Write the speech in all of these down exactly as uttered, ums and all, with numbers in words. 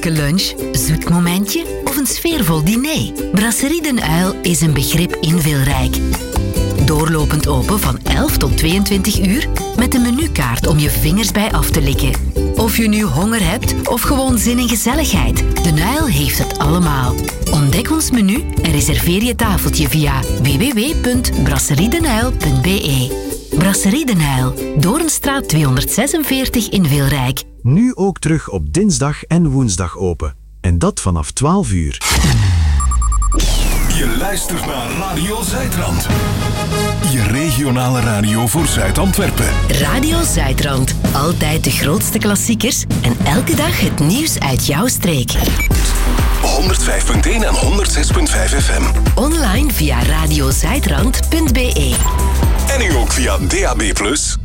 vrolijke lunch, zoet momentje of een sfeervol diner? Brasserie Den Uil is een begrip in Wilrijk. Doorlopend open van elf tot tweeëntwintig uur met een menukaart om je vingers bij af te likken. Of je nu honger hebt of gewoon zin in gezelligheid, Den Uil heeft het allemaal. Ontdek ons menu en reserveer je tafeltje via w w w punt brasseriedenuil punt b e. Brasserie Den Uil, Doornstraat tweehonderdzesenveertig in Wilrijk. Nu ook terug op dinsdag en woensdag open. En dat vanaf twaalf uur. Je luistert naar Radio Zuidrand. Je regionale radio voor Zuid-Antwerpen. Radio Zuidrand. Altijd de grootste klassiekers en elke dag het nieuws uit jouw streek. honderdvijf punt één en honderdzes punt vijf F M. Online via radiozuidrand punt b e. En nu ook via D A B plus.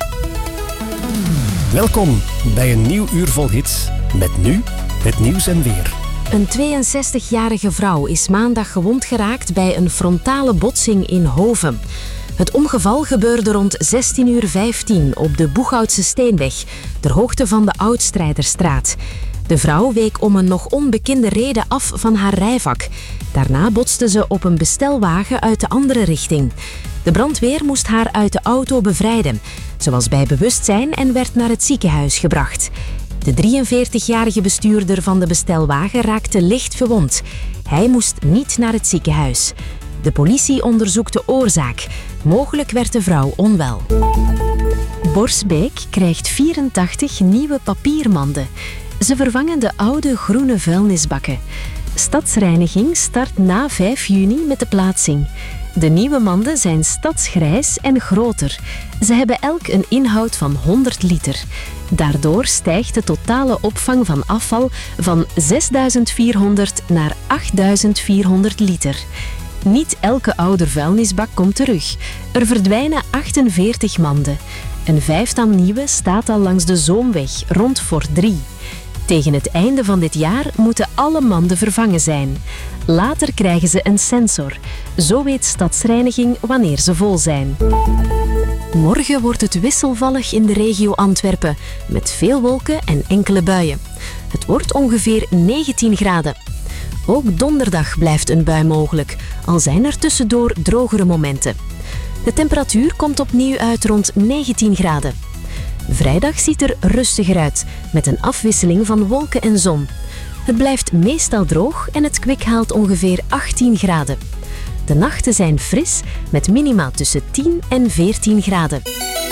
Welkom bij een nieuw uur vol hits. Met nu het nieuws en weer. Een tweeënzestigjarige vrouw is maandag gewond geraakt bij een frontale botsing in Hoven. Het ongeval gebeurde rond zestien uur vijftien op de Boeghoutse Steenweg, ter hoogte van de Oudstrijderstraat. De vrouw week om een nog onbekende reden af van haar rijvak. Daarna botste ze op een bestelwagen uit de andere richting. De brandweer moest haar uit de auto bevrijden. Ze was bij bewustzijn en werd naar het ziekenhuis gebracht. De drieënveertigjarige bestuurder van de bestelwagen raakte licht gewond. Hij moest niet naar het ziekenhuis. De politie onderzoekt de oorzaak. Mogelijk werd de vrouw onwel. Borsbeek krijgt vierentachtig nieuwe papiermanden. Ze vervangen de oude groene vuilnisbakken. Stadsreiniging start na vijf juni met de plaatsing. De nieuwe manden zijn stadsgrijs en groter. Ze hebben elk een inhoud van honderd liter. Daardoor stijgt de totale opvang van afval van zesduizend vierhonderd naar achtduizend vierhonderd liter. Niet elke oude vuilnisbak komt terug. Er verdwijnen achtenveertig manden. Een vijftal nieuwe staat al langs de Zoomweg, rond voor drie. Tegen het einde van dit jaar moeten alle manden vervangen zijn. Later krijgen ze een sensor. Zo weet Stadsreiniging wanneer ze vol zijn. Morgen wordt het wisselvallig in de regio Antwerpen, met veel wolken en enkele buien. Het wordt ongeveer negentien graden. Ook donderdag blijft een bui mogelijk, al zijn er tussendoor drogere momenten. De temperatuur komt opnieuw uit rond negentien graden. Vrijdag ziet er rustiger uit, met een afwisseling van wolken en zon. Het blijft meestal droog en het kwik haalt ongeveer achttien graden. De nachten zijn fris, met minima tussen tien en veertien graden.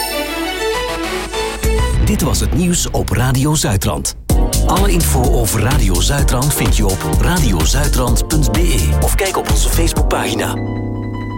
Dit was het nieuws op Radio Zuidrand. Alle info over Radio Zuidrand vind je op radiozuidrand punt b e of kijk op onze Facebookpagina.